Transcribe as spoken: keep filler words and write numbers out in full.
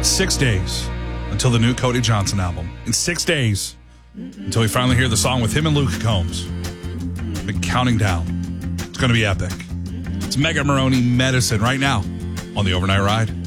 six days until the new Cody Johnson album. In six days until we finally hear the song with him and Luke Combs. Been counting down. It's going to be epic. It's Mega Maroney Medicine right now on the Overnight Ride.